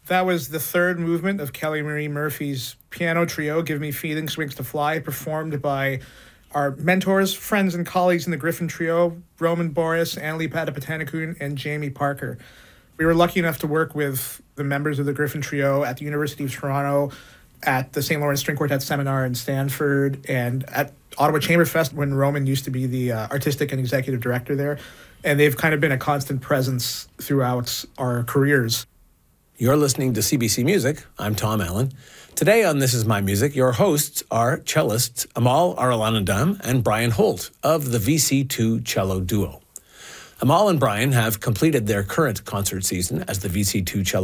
That was the third movement of Kelly Marie Murphy's piano trio, Give Me Feelings, Wings to Fly, performed by our mentors, friends, and colleagues in the Griffin Trio, Roman Boris, Annalie Patapatanakun, and Jamie Parker. We were lucky enough to work with the members of the Griffin Trio at the University of Toronto, at the St. Lawrence String Quartet Seminar in Stanford, and at Ottawa Chamber Fest when Roman used to be the artistic and executive director there. And they've kind of been a constant presence throughout our careers. You're listening to CBC Music. I'm Tom Allen. Today on This Is My Music, your hosts are cellists Amal Arulanandam and Brian Holt of the VC2 Cello Duo. Amal and Brian have completed their current concert season as the VC2 Cello